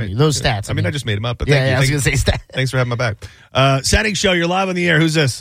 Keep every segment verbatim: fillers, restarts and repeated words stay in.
me. Those stats. I mean, I just made them up. But yeah, thank yeah, you. I was going to say stats. Thanks for having my back. Uh, Setting Show, you're live on the air. Who's this?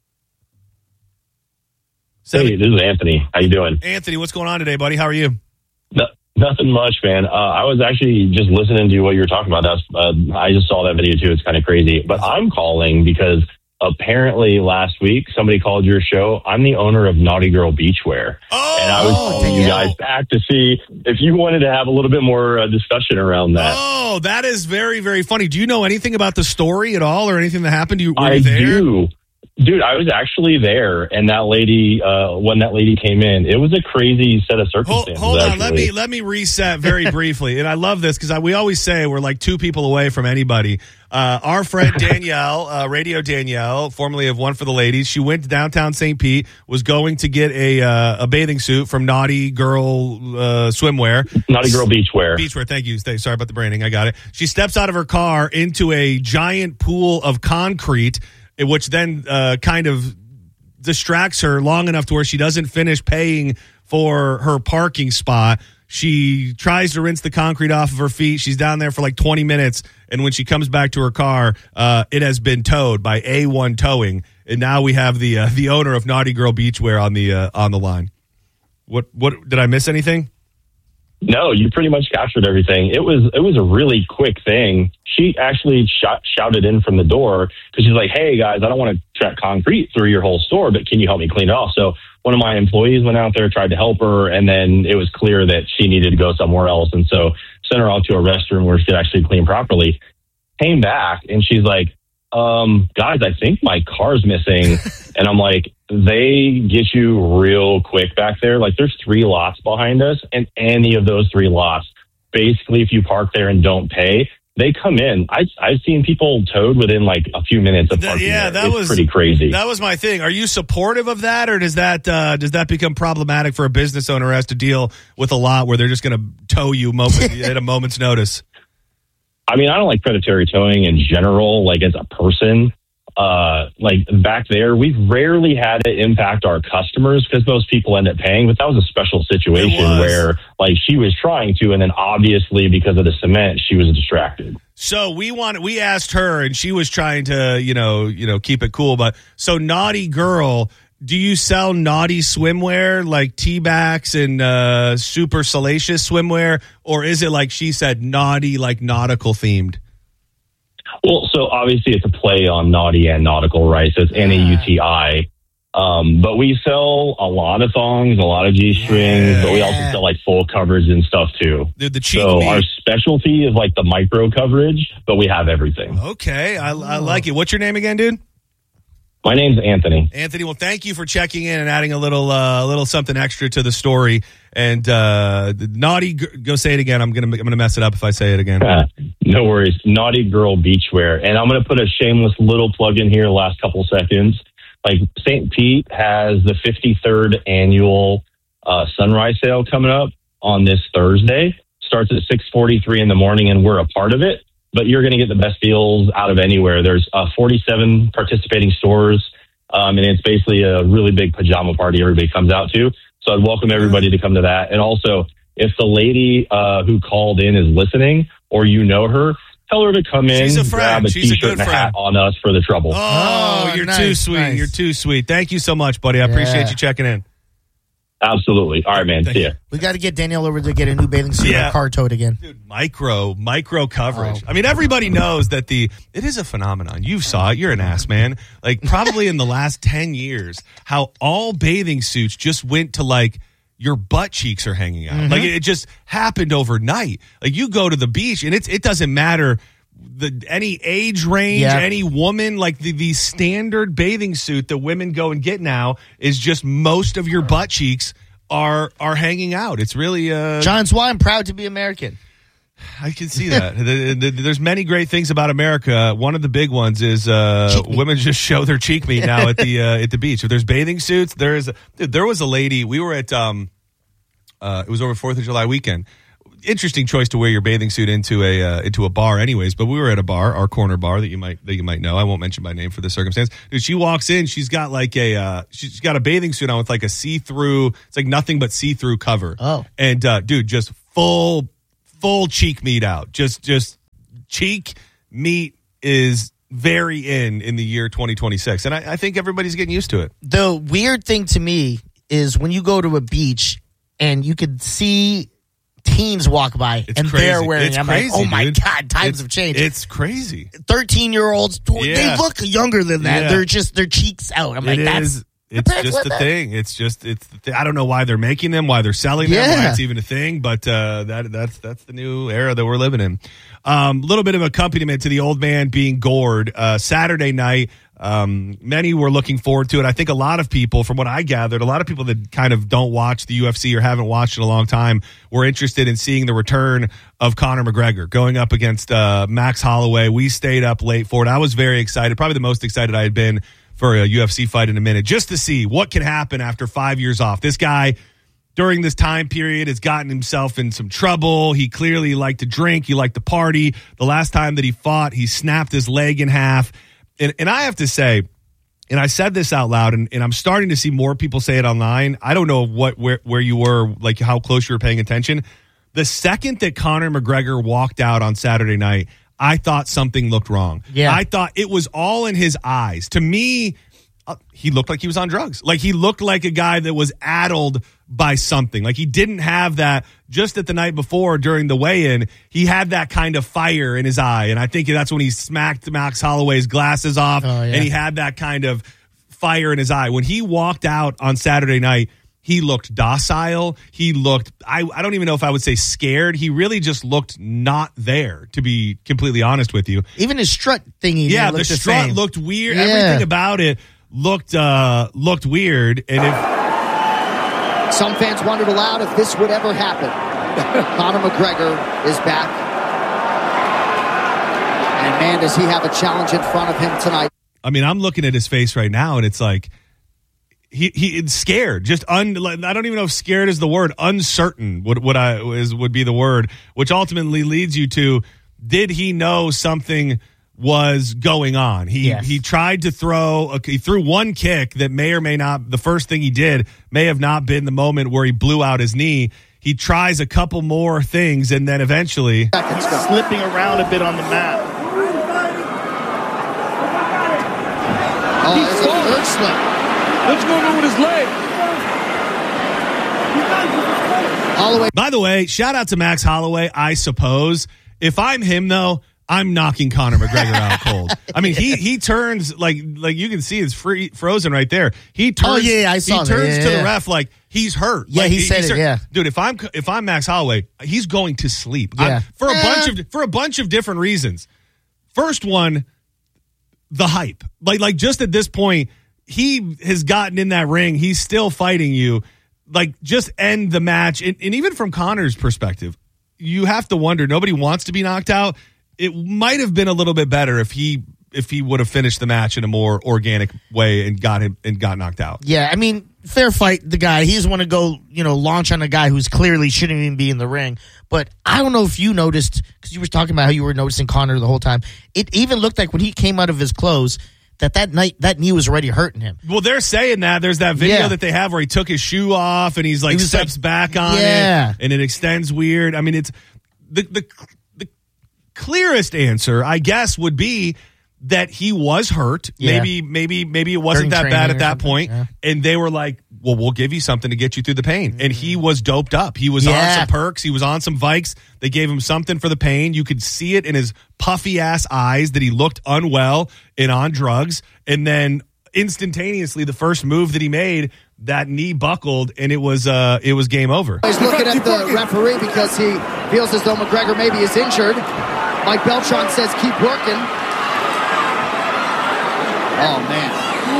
Hey, this is Anthony. How you doing? Anthony, what's going on today, buddy? How are you? No, nothing much, man. Uh, I was actually just listening to what you were talking about. That's uh, I just saw that video too. It's kind of crazy. But I'm calling because apparently last week somebody called your show. I'm the owner of Naughty Girl Beachwear. Oh, and I was calling you guys back to see if you wanted to have a little bit more uh, discussion around that. Oh, that is very, very funny. Do you know anything about the story at all or anything that happened to you? Were I you there? do. Dude, I was actually there, and that lady, uh, when that lady came in, it was a crazy set of circumstances. Hold, hold on, let actually. me let me reset very briefly. And I love this because we always say we're like two people away from anybody. Uh, our friend Danielle, uh, Radio Danielle, formerly of One for the Ladies, she went to downtown Saint Pete, was going to get a uh, a bathing suit from Naughty Girl uh, Swimwear. Naughty Girl Beachwear. Beachwear, thank you. Sorry about the branding, I got it. She steps out of her car into a giant pool of concrete, which then uh, kind of distracts her long enough to where she doesn't finish paying for her parking spot. She tries to rinse the concrete off of her feet. She's down there for like twenty minutes. And when she comes back to her car, uh, it has been towed by A one Towing. And now we have the uh, the owner of Naughty Girl Beachwear on the uh, on the line. What what did I miss anything? No, you pretty much captured everything. It was it was a really quick thing. She actually shot, shouted in from the door because she's like, "Hey guys, I don't want to track concrete through your whole store, but can you help me clean it off?" So one of my employees went out there, tried to help her, and then it was clear that she needed to go somewhere else, and so sent her out to a restroom where she could actually clean properly. Came back and she's like, um, "Guys, I think my car's missing," and I'm like, they get you real quick back there. Like there's three lots behind us, and any of those three lots, basically if you park there and don't pay, they come in. I, I've seen people towed within like a few minutes of parking. Yeah, there. that it's was pretty crazy. That was my thing. Are you supportive of that, or does that uh, does that become problematic for a business owner who has to deal with a lot where they're just going to tow you moment, at a moment's notice? I mean, I don't like predatory towing in general, like as a person. Uh, like back there, we've rarely had it impact our customers because most people end up paying, but that was a special situation where like she was trying to, and then obviously because of the cement, she was distracted. So we want we asked her, and she was trying to, you know, you know, keep it cool. But so Naughty Girl, do you sell naughty swimwear like T-backs and uh, super salacious swimwear, or is it like she said, naughty, like nautical themed? Well, so obviously it's a play on naughty and nautical, right? So it's N A U T I. Um, but we sell a lot of thongs, a lot of G-strings, yeah, but we also sell like full coverage and stuff too. Dude, the cheap so meat. Our specialty is like the micro coverage, but we have everything. Okay, I, I like it. What's your name again, dude? My name's Anthony. Anthony, well, thank you for checking in and adding a little, uh, a little something extra to the story. And uh, the naughty, go say it again. I'm gonna, I'm gonna mess it up if I say it again. Uh, no worries. Naughty Girl Beachwear, and I'm gonna put a shameless little plug in here. Last couple seconds, like Saint Pete has the fifty-third annual uh, sunrise sale coming up on this Thursday. Starts at six forty-three in the morning, and we're a part of it. But you're going to get the best deals out of anywhere. There's uh, forty-seven participating stores, um, and it's basically a really big pajama party everybody comes out to. So I'd welcome everybody to come to that. And also, if the lady uh, who called in is listening or you know her, tell her to come in, She's a friend. grab a She's a T-shirt good and a friend. hat on us for the trouble. Oh, Oh, you're nice, too sweet. nice. You're too sweet. Thank you so much, buddy. I Yeah. appreciate you checking in. Absolutely. All right, man. Thank See you. ya. We got to get Danielle over to get a new bathing suit Yeah. and a car towed again. Dude, micro, micro coverage. Oh. I mean, everybody knows that the, it is a phenomenon. You saw it. You're an ass, man. Like, probably in the last ten years, how all bathing suits just went to, like, your butt cheeks are hanging out. Mm-hmm. Like, it just happened overnight. Like, you go to the beach, and it's it doesn't matter the any age range, Yeah. any woman, like, the, the standard bathing suit that women go and get now is just most of your butt cheeks are are hanging out. It's really uh John, it's why I'm proud to be American. I can see that. The- the- There's many great things about America. One of the big ones is uh, Cheek meat. women just show their cheek meat now at the uh, at the beach. If there's bathing suits, there is. A, dude, there was a lady. We were at. Um, uh, it was over Fourth of July weekend. Interesting choice to wear your bathing suit into a uh, into a bar, anyways. But we were at a bar, our corner bar that you might that you might know. I won't mention by name for the circumstance. Dude, she walks in. She's got like a uh, she's got a bathing suit on with like a see through. It's like nothing but see through cover. Oh. and uh, dude, just full. Full cheek meat out, just just cheek meat is very in in the year twenty twenty-six, and I, I think everybody's getting used to it. The weird thing to me is when you go to a beach and you can see teens walk by It's and crazy. they're wearing. It's I'm crazy, like, oh my dude. God, times It's- have changed. It's crazy. thirteen-year-olds, Yeah. they look younger than that. Yeah. They're just their cheeks out. I'm like, It that's is. It's parents just want the that. thing. It's just it's. The thing. I don't know why they're making them, why they're selling them, why Yeah. it's even a thing. But uh, that that's that's the new era that we're living in. A um, little bit of accompaniment to the old man being gored uh, Saturday night. Um, many were looking forward to it. I think a lot of people, from what I gathered, a lot of people that kind of don't watch the U F C or haven't watched in a long time were interested in seeing the return of Conor McGregor going up against uh, Max Holloway. We stayed up late for it. I was very excited, probably the most excited I had been for a U F C fight in a minute, just to see what can happen after five years off. This guy, during this time period, has gotten himself in some trouble. He clearly liked to drink. He liked to party. The last time that he fought, he snapped his leg in half. And, and I have to say, and I said this out loud, and, and I'm starting to see more people say it online. I don't know what where, where you were, like how close you were paying attention. The second that Conor McGregor walked out on Saturday night, I thought something looked wrong. Yeah. I thought it was all in his eyes. To me, uh, he looked like he was on drugs. Like he looked like a guy that was addled by something. Like he didn't have that just at the night before during the weigh-in. He had that kind of fire in his eye. And I think that's when he smacked Max Holloway's glasses off. Oh, yeah. And he had that kind of fire in his eye. When he walked out on Saturday night, he looked docile. He looked, I, I don't even know if I would say scared. He really just looked not there, to be completely honest with you. Even his strut thingy. Yeah, the looked the strut same. looked weird. Yeah. Everything about it looked uh, looked weird. And if Some fans wondered aloud if this would ever happen. Conor McGregor is back. And man, does he have a challenge in front of him tonight. I mean, I'm looking at his face right now, and it's like he he is scared. Just un. I don't even know if scared is the word. Uncertain would would I is would be the word, which ultimately leads you to: did he know something was going on? He Yes. he tried to throw. A, he threw one kick that may or may not. The first thing he did may have not been the moment where he blew out his knee. He tries a couple more things, and then eventually. Seconds go. Slipping around a bit on the mat. Oh, there's a third slip. What's going on with his leg? Holloway. By the way, shout out to Max Holloway, I suppose. If I'm him, though, I'm knocking Conor McGregor out cold. I mean, he he turns, like like you can see it's free, frozen right there. He turns, Oh, yeah, I saw he that. turns Yeah, to yeah. the ref like he's hurt. Yeah, Like, he said he's it, hurt. yeah. Dude, if I'm if I'm Max Holloway, he's going to sleep. Yeah. I'm- for a Eh. bunch of for a bunch of different reasons. First one, the hype. Like like just at this point, he has gotten in that ring. He's still fighting you. Like, just end the match. And, and even from Conor's perspective, you have to wonder, nobody wants to be knocked out. It might have been a little bit better if he if he would have finished the match in a more organic way and got him and got knocked out. Yeah, I mean, fair fight, the guy. He just want to go, you know, launch on a guy who's clearly shouldn't even be in the ring. But I don't know if you noticed, because you were talking about how you were noticing Conor the whole time. It even looked like when he came out of his clothes that that night that knee was already hurting him. Well, they're saying that. There's that video Yeah. that they have where he took his shoe off and he's like He was steps like- back on Yeah. it and it extends weird. I mean, it's the the the clearest answer, I guess, would be that he was hurt. Yeah. Maybe maybe maybe it wasn't During that bad training at or that something, point. yeah. And they were like, well, we'll give you something to get you through the pain. And he was doped up. He was on Yeah. some perks. He was on some Vikes. They gave him something for the pain. You could see it in his puffy ass eyes that he looked unwell and on drugs. And then instantaneously, the first move that he made, that knee buckled, and it was uh, it was game over. He's looking at the referee because he feels as though McGregor maybe is injured. Mike Beltran says keep working. Oh, man.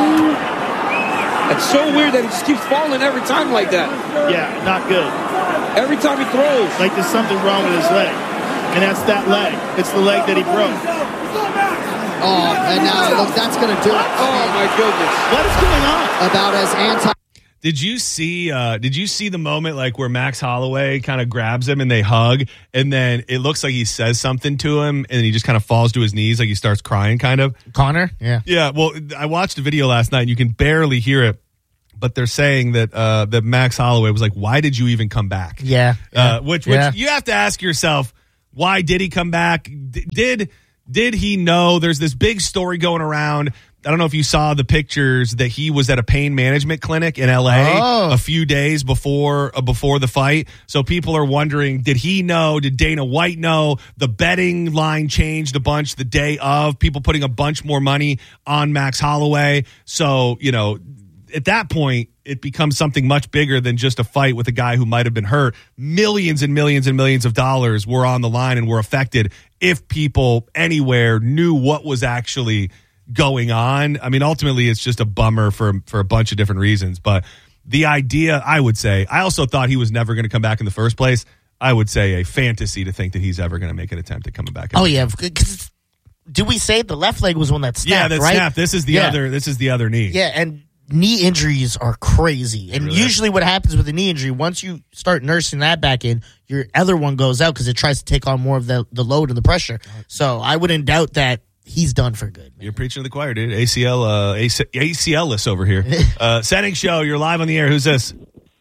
It's so weird that he just keeps falling every time like that. Yeah, not good. Every time he throws. Like there's something wrong with his leg. And that's that leg. It's the leg that he broke. Oh, and now look, that's going to do it. Oh, my goodness. What is going on? About as anti. Did you see? Uh, did you see the moment like where Max Holloway kind of grabs him and they hug, and then it looks like he says something to him, and he just kind of falls to his knees, like he starts crying, kind of. Conor? Yeah. Yeah. Well, I watched a video last night, and you can barely hear it, but they're saying that uh, that Max Holloway was like, "Why did you even come back?" Yeah. Uh, which which Yeah. you have to ask yourself, Why did he come back? D- did did he know? There's this big story going around. I don't know if you saw the pictures that he was at a pain management clinic in L A Oh. a few days before uh, before the fight. So people are wondering, did he know? Did Dana White know? The betting line changed a bunch the day of. People putting a bunch more money on Max Holloway. So, you know, at that point, it becomes something much bigger than just a fight with a guy who might have been hurt. Millions and millions and millions of dollars were on the line and were affected if people anywhere knew what was actually going on. I mean, ultimately, it's just a bummer for for a bunch of different reasons. But the idea, I would say, I also thought he was never going to come back in the first place. I would say a fantasy to think that he's ever going to make an attempt at coming back. Oh yeah, because did we say the left leg was one that snapped? Yeah, that right? snapped. This is the Yeah. other. This is the other knee. Yeah, and knee injuries are crazy. And Really? usually what happens with a knee injury, once you start nursing that back in, your other one goes out because it tries to take on more of the, the load and the pressure. So I wouldn't doubt that he's done for good. You're preaching to the choir, dude. A C L, uh, A C L-less over here. uh, Setting show. You're live on the air. Who's this?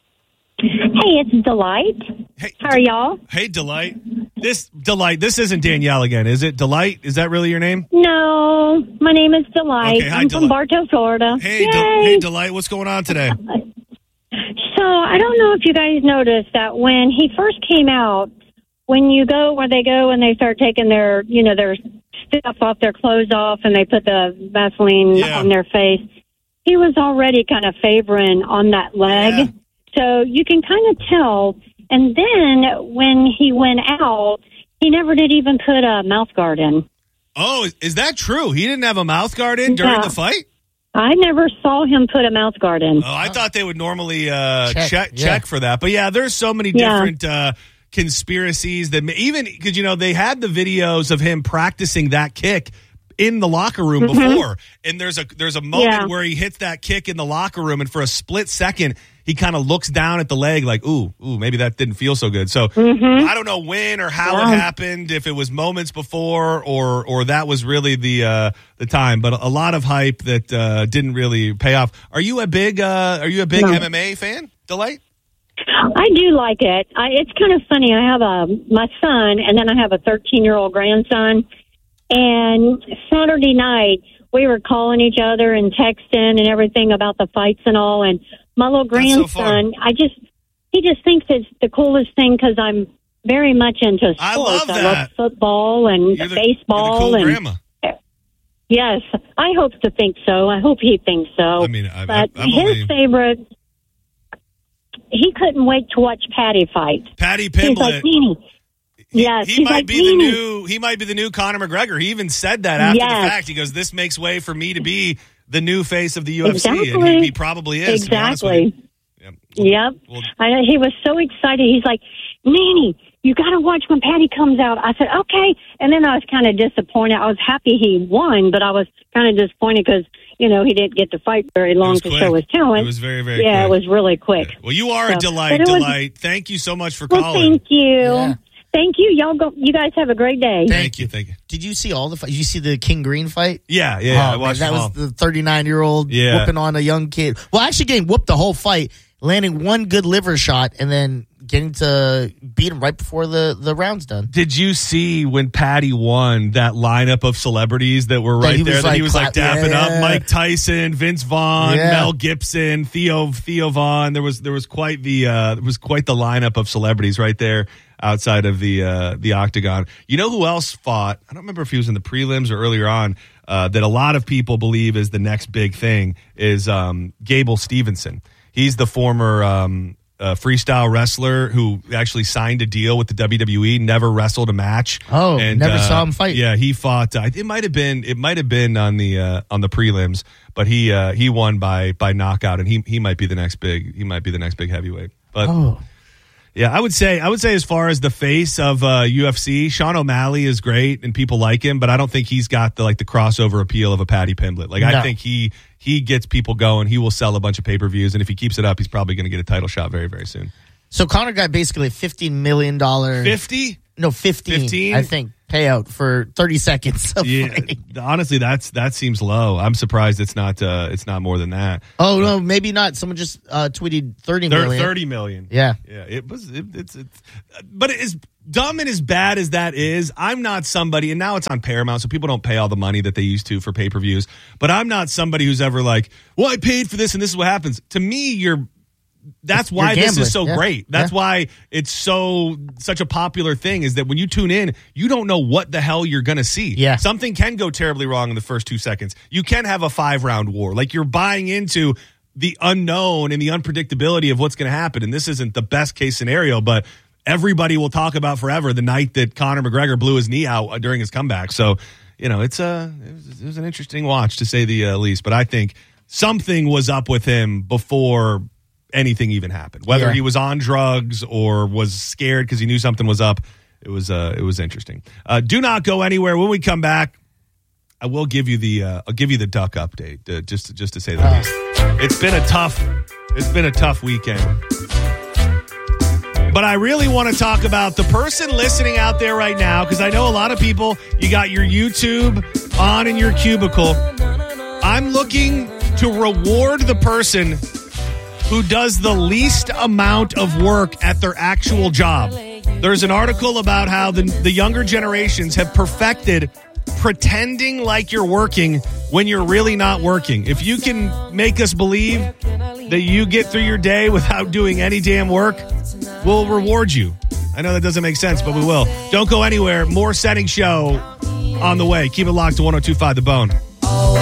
Hey, it's Delight. Hey, How are y'all? Hey, Delight. This Delight. This isn't Danielle again, is it? Delight. Is that really your name? No, my name is Delight. Okay, hi, I'm Delight. from Bartow, Florida. Hey, Yay! De- hey, Delight. What's going on today? So I don't know if you guys noticed that when he first came out, when you go where they go and they start taking their, you know, their stuff off, their clothes off, and they put the Vaseline Yeah. on their face, he was already kind of favoring on that leg. Yeah. So you can kind of tell. And then when he went out, he never did even put a mouth guard in. Oh, is, is that true? He didn't have a mouth guard in during Yeah. the fight? I never saw him put a mouth guard in. Oh, I thought they would normally uh, check Check, check, yeah. for that. But yeah, there's so many Yeah. different uh, conspiracies that may, even because you know they had the videos of him practicing that kick in the locker room before, and there's a there's a moment Yeah. where he hits that kick in the locker room, and for a split second he kind of looks down at the leg like, ooh, ooh, maybe that didn't feel so good. So I don't know when or how Yeah. it happened, if it was moments before or or that was really the uh, the time. But a lot of hype that uh, didn't really pay off. Are you a big uh, Are you a big No. M M A fan, Delight? I do like it. I, it's kind of funny. I have a my son, and then I have a thirteen-year-old grandson. And Saturday night, we were calling each other and texting and everything about the fights and all. And my little That's so fun. grandson, I just he just thinks it's the coolest thing because I'm very much into sports. I love I that. love football and You're the, baseball. you're the cool and grandma. yes, I hope to think so. I hope he thinks so. I mean, I, but I, I've his only favorite, he couldn't wait to watch Patty fight. Patty He's Pimblett. like, Nene. He, Yes, he he's might like, be the "Nene." new. He might be the new Conor McGregor. He even said that after Yes. the fact. He goes, "This makes way for me to be the new face of the U F C," and Exactly. he, he probably is. to be honest with Exactly. you. Yeah. Yep. Well, I know, he was so excited. He's like, Nanny, you got to watch when Patty comes out. I said, okay. And then I was kind of disappointed. I was happy he won, but I was kind of disappointed because, you know, he didn't get to fight very it long was to quick. show his talent. It was very, very. yeah, quick. it was really quick. Well, you are a So- delight, but it was- delight. Thank you so much for Well, calling. thank you. Yeah. Thank you. Y'all go. You guys have a great day. Thank you, thank you. Did you see all the fight? Did you see the King Green fight? Yeah, yeah. yeah. I Oh, man, watched that them was all. the thirty-nine-year-old Yeah. whooping on a young kid. Well, actually getting whooped the whole fight, landing one good liver shot, and then getting to beat him right before the, the round's done. Did you see when Patty won that lineup of celebrities that were That right he was there? That like he was like clap- dapping yeah, up yeah. Mike Tyson, Vince Vaughn, Yeah. Mel Gibson, Theo Theo Vaughn. There was there was quite the uh, there was quite the lineup of celebrities right there outside of the uh, the octagon. You know who else fought? I don't remember if he was in the prelims or earlier on. Uh, that a lot of people believe is the next big thing is um, Gable Stevenson. He's the former um, uh, freestyle wrestler who actually signed a deal with the W W E, never wrestled a match. Oh, never uh, saw him fight. Yeah, he fought. Uh, it might have been. It might have been on the uh, on the prelims, but he uh, he won by by knockout, and he he might be the next big. He might be the next big heavyweight. But Oh. yeah, I would say I would say as far as the face of uh, U F C, Sean O'Malley is great and people like him, but I don't think he's got the like the crossover appeal of a Patty Pimblett. Like I No. think he he gets people going. He will sell a bunch of pay per views, and if he keeps it up, he's probably going to get a title shot very very soon. So Conor got basically a fifteen million dollars. Fifty. No, fifteen, fifteen? I think, payout for thirty seconds of Yeah, fighting. honestly, that's that seems low. I'm surprised it's not uh, it's not more than that. Oh, no, maybe not. Someone just uh, tweeted thirty Thir- million. Thirty million. Yeah. yeah. It was. It, it's. It's. But it is. dumb and as bad as that is, I'm not somebody, and now it's on Paramount, so people don't pay all the money that they used to for pay-per-views, but I'm not somebody who's ever like, well, I paid for this and this is what happens. To me, you're that's why this is so yeah. great. That's yeah. why it's so such a popular thing, is that when you tune in, you don't know what the hell you're going to see. Yeah. Something can go terribly wrong in the first two seconds. You can have a five-round war. Like, you're buying into the unknown and the unpredictability of what's going to happen, and this isn't the best-case scenario, but everybody will talk about forever the night that Conor McGregor blew his knee out during his comeback. So, you know, it's a, it was, it was an interesting watch, to say the uh, least, but I think something was up with him before anything even happened, whether yeah. he was on drugs or was scared because he knew something was up. It was uh, it was interesting. Uh, do not go anywhere. When we come back, I will give you the uh, I'll give you the Duck update, uh, just just to say the least. It's been a tough it's been a tough weekend, but I really want to talk about the person listening out there right now, because I know a lot of people. You got your YouTube on in your cubicle. I'm looking to reward the person who does the least amount of work at their actual job. There's an article about how the, the younger generations have perfected pretending like you're working when you're really not working. If you can make us believe that you get through your day without doing any damn work, we'll reward you. I know that doesn't make sense, but we will. Don't go anywhere. More Setting Show on the way. Keep it locked to one oh two point five The Bone.